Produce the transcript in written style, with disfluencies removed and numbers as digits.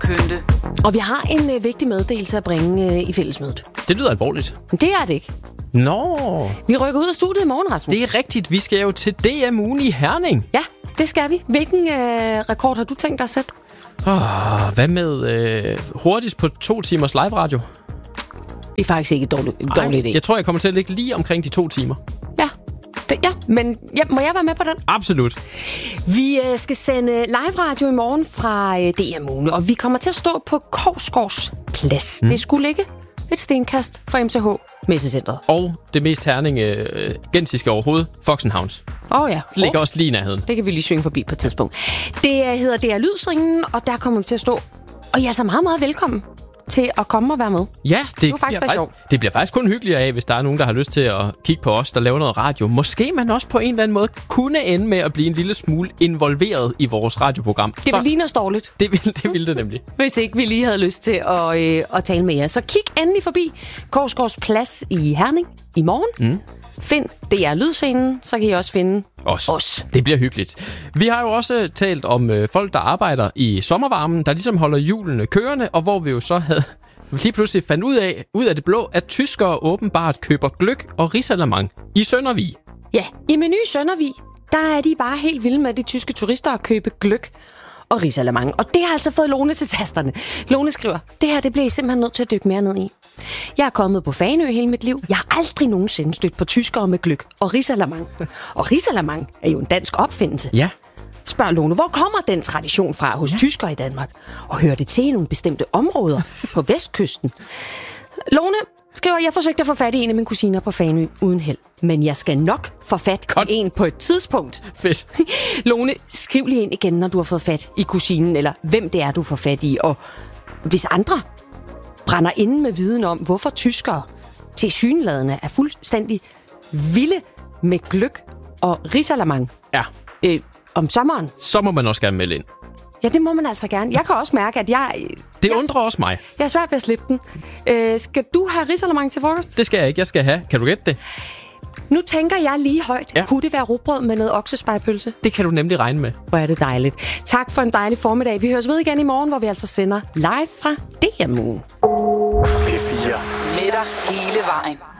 pynte. Og vi har en vigtig meddelelse at bringe i fællesmødet. Det lyder alvorligt. Men det er det ikke. Nå. Vi rykker ud af studiet i morgen, Rasmus. Det er rigtigt. Vi skal jo til DM-ugen i Herning. Ja, det skal vi. Hvilken rekord har du tænkt dig at sætte? Hvad med hurtigst på 2 timers live-radio? Det er faktisk ikke en dårlig idé. Jeg tror, jeg kommer til at ligge lige omkring de 2 timer. Ja, men må jeg være med på den? Absolut. Vi skal sende live-radio i morgen fra DM-ugen, og vi kommer til at stå på Korsgaards Plads. Det skulle ligge et stenkast fra MCH Messecentret. Og det mest gensiske overhovedet, Foxenhavns. Ja. Det ligger også lige i nærheden. Det kan vi lige svinge forbi på et tidspunkt. Det hedder DR Lydsringen, og der kommer vi til at stå. Og jeg er så meget, meget velkommen til at komme og være med. Ja, det bliver faktisk kun hyggeligere af, hvis der er nogen, der har lyst til at kigge på os, der laver noget radio. Måske man også på en eller anden måde kunne ende med at blive en lille smule involveret i vores radioprogram. Det vil ligne os dårligt. Det ville det nemlig. Hvis ikke vi lige havde lyst til at tale med jer. Så kig endelig forbi Korsgaards Plads i Herning i morgen. Find DR Lydscenen, så kan I også finde os. Det bliver hyggeligt. Vi har jo også talt om folk, der arbejder i sommervarmen, der ligesom holder hjulene kørende, og hvor vi jo så havde lige pludselig fandt ud af det blå, at tyskere åbenbart køber gløgg og risalamande i Søndervig. Ja, i Meny Søndervig, der er de bare helt vilde med de tyske turister at købe gløgg og risalamande. Og det har altså fået Lone til tasterne. Lone skriver, det her det bliver I simpelthen nødt til at dykke mere ned i. Jeg er kommet på Fanø hele mit liv. Jeg har aldrig nogensinde stødt på tyskere med gløgg og risalamande. Og risalamande er jo en dansk opfindelse. Ja. Spørg Lone, hvor kommer den tradition fra hos tyskere i Danmark? Og hører det til i nogle bestemte områder på vestkysten? Lone skriver, jeg forsøgte at få fat i en af mine kusiner på Fanø uden held. Men jeg skal nok få fat i en på et tidspunkt. Fedt. Lone, skriv lige ind igen, når du har fået fat i kusinen, eller hvem det er, du får fat i. Og hvis andre brænder inde med viden om, hvorfor tyskere tilsyneladende er fuldstændig vilde med gløgg og risalamande. Ja. Om sommeren. Så må man også gerne melde ind. Ja, det må man altså gerne. Jeg kan også mærke, at Det undrer også mig. Jeg er svært ved at slippe den. Skal du have risalamande til frokost? Det skal jeg ikke. Jeg skal have. Kan du gætte det? Nu tænker jeg lige højt. Ja. Kunne det være rugbrød med noget oksespejpølse? Det kan du nemlig regne med. Hvor er det dejligt. Tak for en dejlig formiddag. Vi høres ved igen i morgen, hvor vi altså sender live fra DM-ugen. P4. Med dig hele vejen.